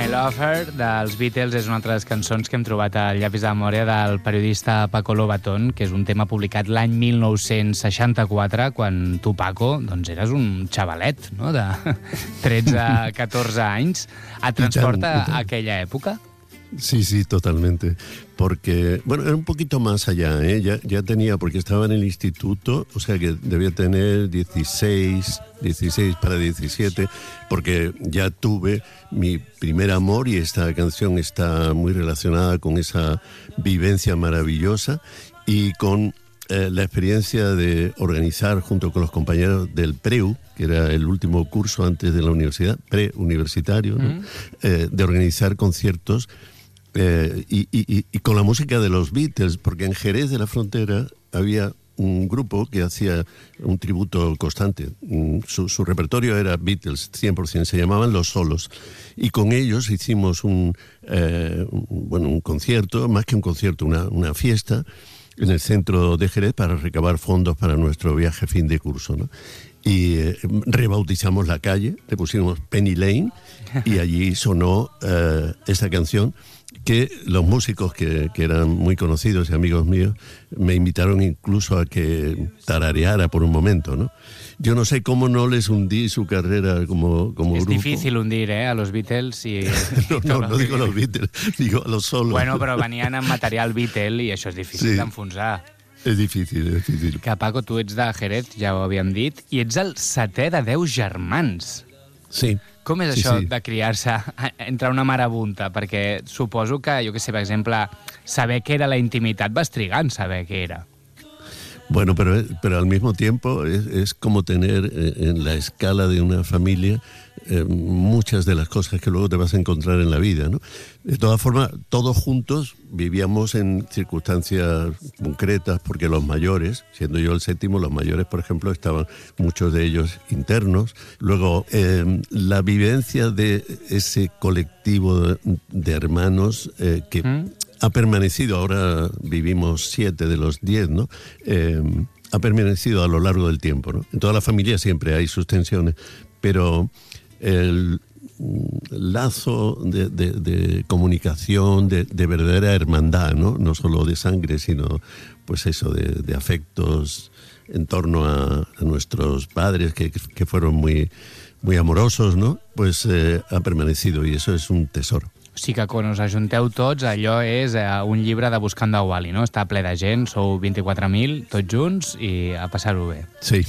Love Her dels Beatles és una altra de les cançons que hem trobat al llapis de memòria del periodista Paco Lobatón, que és un tema publicat l'any 1964, quan tu, Paco, doncs eres un xavalet, no?, de 13-14 anys. Et transporta a aquella època? Sí, sí, totalmente. Porque, bueno, era un poquito más allá, ¿eh? Ya tenía, porque estaba en el instituto, o sea que debía tener 16 para 17, porque ya tuve mi primer amor y esta canción está muy relacionada con esa vivencia maravillosa y con la experiencia de organizar junto con los compañeros del PREU, que era el último curso antes de la universidad, preuniversitario, ¿no? De organizar conciertos y con la música de los Beatles, porque en Jerez de la Frontera había un grupo que hacía un tributo constante. Su repertorio era Beatles, 100%, se llamaban Los Solos. Y con ellos hicimos un concierto, más que un concierto, una fiesta en el centro de Jerez para recabar fondos para nuestro viaje fin de curso, ¿no? Y rebautizamos la calle, le pusimos Penny Lane y allí sonó esta canción que los músicos que eran muy conocidos y amigos míos me invitaron incluso a que tarareara por un momento, ¿no? Yo no sé cómo no les hundí su carrera como grupo. Es difícil hundir, a los Beatles i... No digo a los Beatles, digo a los Solos. Bueno, però venien amb material Beatle i això és difícil d'enfonsar. És difícil. Que, Paco, tu ets de Jerez, ja ho havíem dit, i ets el 7è de 10 germans. Sí. Com és això de criar-se entre una marabunta? Perquè suposo que, jo què sé, per exemple, saber què era la intimitat vas trigar en saber què era. Bueno, pero al mismo tiempo es como tener en la escala de una familia muchas de las cosas que luego te vas a encontrar en la vida, ¿no? De todas formas, todos juntos vivíamos en circunstancias concretas, porque los mayores, siendo yo el 7º, los mayores, por ejemplo, estaban muchos de ellos internos. Luego, la vivencia de ese colectivo de hermanos que... ha permanecido, ahora vivimos 7 de los 10, ¿no? Ha permanecido a lo largo del tiempo, ¿no? En toda la familia siempre hay sus tensiones, pero el lazo de comunicación, de verdadera hermandad, ¿no? No solo de sangre, sino pues eso, de afectos en torno a nuestros padres que fueron muy, muy amorosos, ¿no? Pues ha permanecido y eso es un tesoro. O sigui que quan us ajunteu tots, allò és un llibre de Buscando a Wally, ¿no? Està ple de gent, sou 24.000, tots junts, i a passar-ho bé. Sí.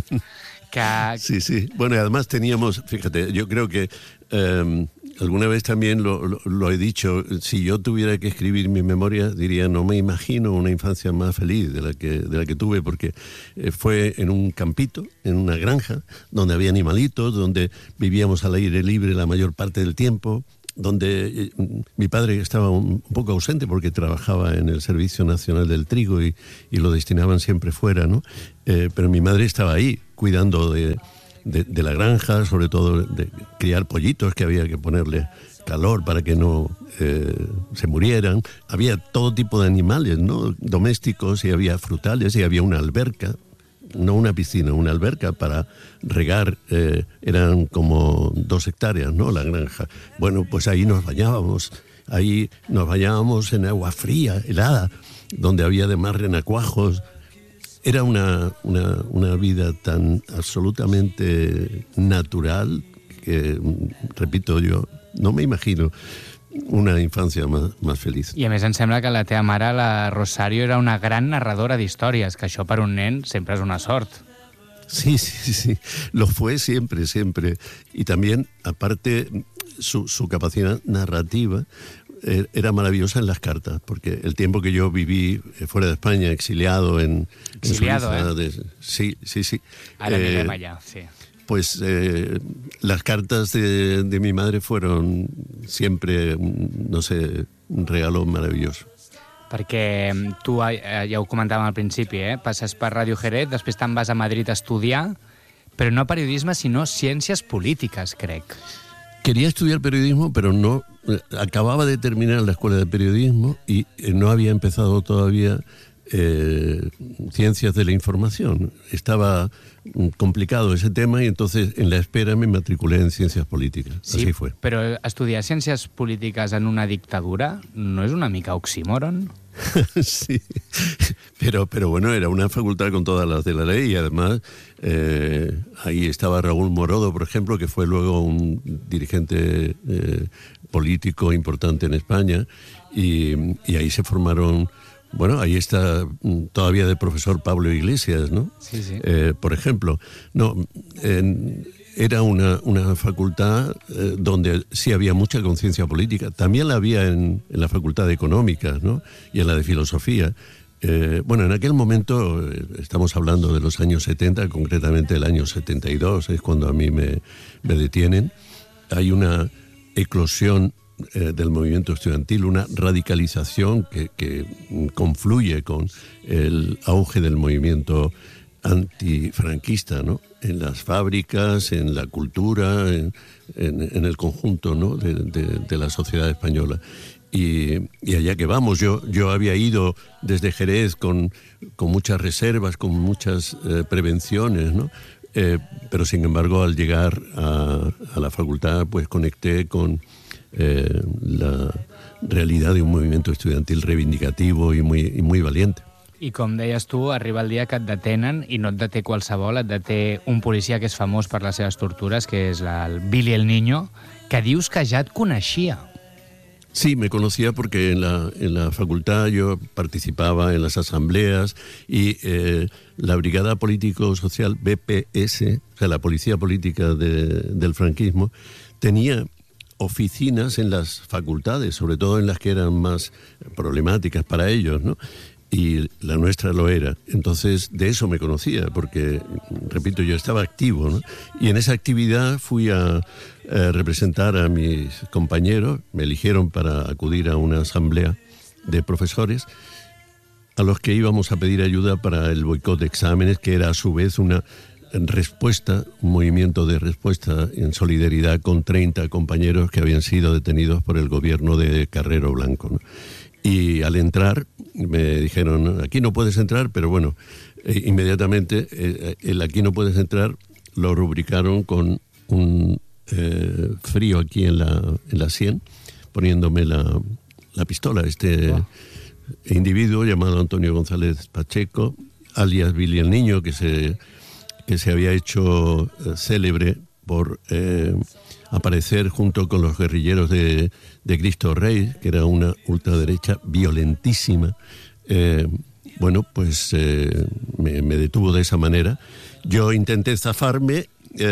Sí. Bueno, y además teníamos, fíjate, yo creo que alguna vez también lo he dicho, si yo tuviera que escribir mi memoria, diría, no me imagino una infancia más feliz de la que tuve, porque fue en un campito, en una granja, donde había animalitos, donde vivíamos al aire libre la mayor parte del tiempo, donde mi padre estaba un poco ausente porque trabajaba en el Servicio Nacional del Trigo y lo destinaban siempre fuera, ¿no? Pero mi madre estaba ahí cuidando de la granja, sobre todo de criar pollitos que había que ponerle calor para que no se murieran. Había todo tipo de animales, ¿no? Domésticos, y había frutales, y había una alberca. No una piscina, una alberca para regar, eran como 2 hectáreas, ¿no? La granja. Bueno, pues ahí nos bañábamos en agua fría, helada, donde había además renacuajos. Era una vida tan absolutamente natural que, repito, yo no me imagino una infancia más feliz. I a més em sembla que la teva mare, la Rosario, era una gran narradora d'històries, que això per un nen sempre és una sort. Sí, lo fue siempre. Y también, aparte, su capacidad narrativa era maravillosa en las cartas, porque el tiempo que yo viví fuera de España, exiliado en Suïssa, Sí. Ara anirem allà, sí. Pues las cartas de mi madre fueron siempre, no sé, un regalo maravilloso. Perquè tu, ja ho comentàvem al principi, passes per Ràdio Jerez, després te'n vas a Madrid a estudiar, però no periodisme, sinó ciències polítiques, crec. Quería estudiar periodismo, pero no acababa de terminar la escuela de periodismo y no había empezado todavía ciencias de la información. Estaba complicado ese tema y entonces en la espera me matriculé en ciencias políticas. Sí, así fue. Però estudiar ciències polítiques en una dictadura no és una mica oxímoron? Sí, pero bueno, era una facultad con todas las de la ley y además ahí estaba Raúl Morodo, por ejemplo, que fue luego un dirigente político importante en España y ahí se formaron. Bueno, ahí está todavía de profesor Pablo Iglesias, ¿no? Sí, sí. Por ejemplo. No, era una facultad donde sí había mucha conciencia política. También la había en la Facultad de Económicas, ¿no? Y en la de Filosofía. Bueno, en aquel momento, estamos hablando de los años 70, concretamente el año 72, es cuando a mí me detienen. Hay una eclosión del movimiento estudiantil, una radicalización que confluye con el auge del movimiento antifranquista, ¿no? En las fábricas, en la cultura, en el conjunto, ¿no? de la sociedad española. Y allá que vamos, yo había ido desde Jerez con muchas reservas, con muchas prevenciones, ¿no? Pero sin embargo, al llegar a la facultad, pues conecté con la realidad de un movimiento estudiantil reivindicativo y muy valiente. I com deies tu, arriba el dia que et detenen i no et deté qualsevol, et deté un policia que és famós per les seves tortures, que és el Billy el Niño, que dius que ja et coneixia. Sí, me conocía porque en la facultad yo participaba en las asambleas y la Brigada Político-Social BPS, o sea, la Policía Política del franquismo, tenía oficinas en las facultades, sobre todo en las que eran más problemáticas para ellos, ¿no? Y la nuestra lo era. Entonces, de eso me conocía, porque, repito, yo estaba activo, ¿no? Y en esa actividad fui a representar a mis compañeros, me eligieron para acudir a una asamblea de profesores a los que íbamos a pedir ayuda para el boicot de exámenes, que era a su vez una respuesta, un movimiento de respuesta en solidaridad con 30 compañeros que habían sido detenidos por el gobierno de Carrero Blanco, ¿no? Y al entrar me dijeron, aquí no puedes entrar, pero bueno, inmediatamente el aquí no puedes entrar lo rubricaron con un frío aquí en la sien, poniéndome la pistola. Individuo llamado Antonio González Pacheco, alias Billy el Niño, que se había hecho célebre por aparecer junto con los guerrilleros de Cristo Rey, que era una ultraderecha violentísima. Bueno, pues me detuvo de esa manera. Yo intenté zafarme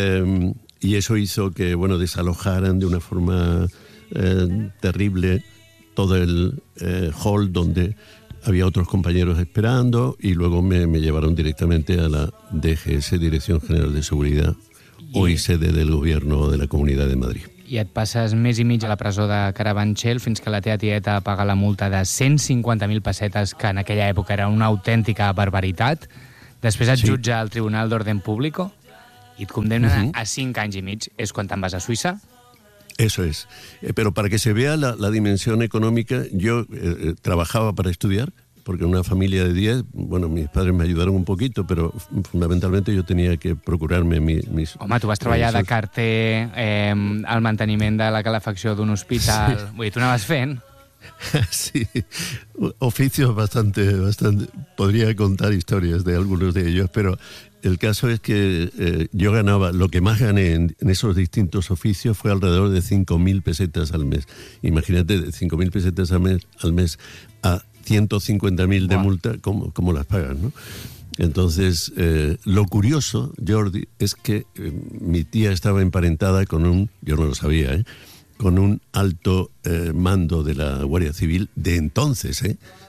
y eso hizo que, bueno, desalojaran de una forma terrible todo el hall donde había otros compañeros esperando y luego me llevaron directamente a la DGS, Dirección General de Seguridad, hoy sede del Gobierno de la Comunidad de Madrid. I et passes mes i mig a la presó de Carabanchel fins que la teva tieta paga la multa de 150.000 pessetes, que en aquella època era una autèntica barbaritat. Després et jutja al Tribunal d'Orden Público i et condemnen a 5 anys i mig. És quan te'n vas a Suïssa? Eso es. Pero para que se vea la dimensión económica, yo trabajaba para estudiar, porque en una familia de 10, bueno, mis padres me ayudaron un poquito, pero fundamentalmente yo tenía que procurarme mis... Home, tu vas treballar de carter al manteniment de la calefacció d'un hospital. Sí. Vull dir, tu anaves fent. Sí, oficios bastante... Podría contar historias de algunos de ellos, pero el caso es que yo ganaba, lo que más gané en esos distintos oficios fue alrededor de 5.000 pesetas al mes. Imagínate, 5.000 pesetas al mes a 150.000 de multa, ¿cómo las pagan, no? Entonces, lo curioso, Jordi, es que mi tía estaba emparentada con yo no lo sabía, con un alto mando de la Guardia Civil de entonces.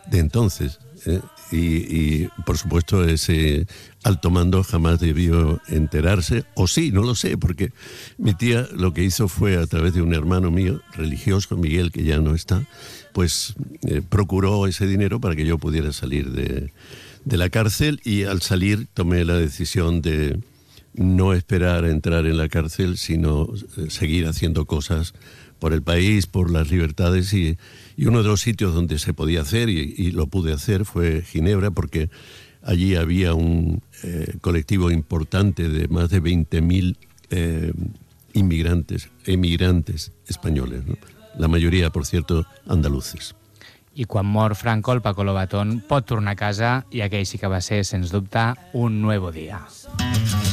Y por supuesto ese alto mando jamás debió enterarse, o sí, no lo sé, porque mi tía lo que hizo fue, a través de un hermano mío religioso, Miguel, que ya no está, pues procuró ese dinero para que yo pudiera salir de la cárcel, y al salir tomé la decisión de no esperar a entrar en la cárcel, sino seguir haciendo cosas por el país, por las libertades, y uno de los sitios donde se podía hacer, y lo pude hacer, fue Ginebra, porque allí había un colectivo importante de más de 20.000 emigrantes españoles, no? La majoria, per cierto, andaluces. I quan mor Franco, el Paco Lobatón pot tornar a casa i aquell sí que va ser, sens dubte, un nuevo día.